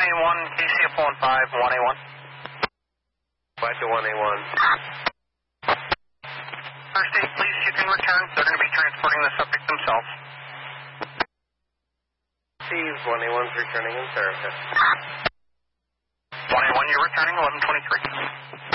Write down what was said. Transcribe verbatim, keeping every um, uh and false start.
one A one, K C F one five, one A one. Back to one A one. First aid, please, you can return. They're going to be transporting the subject themselves. Steve, one A one's returning in service. one A one, you're returning, eleven twenty-three.